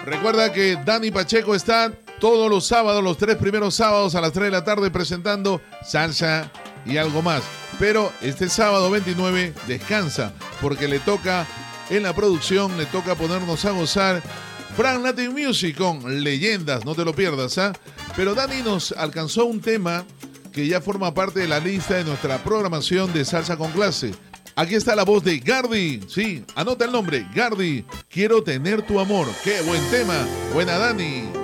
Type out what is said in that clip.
Recuerda que Dani Pacheco está todos los sábados, los 3 primeros sábados a las 3 de la tarde presentando salsa y algo más. Pero este sábado 29 descansa porque le toca en la producción, le toca ponernos a gozar Frank Latin Music con Leyendas, no te lo pierdas, ¿ah? Pero Dani nos alcanzó un tema que ya forma parte de la lista de nuestra programación de Salsa con Clase. Aquí está la voz de Gardy, sí, anota el nombre, Gardy, Quiero tener tu amor. ¡Qué buen tema! Buena, Dani.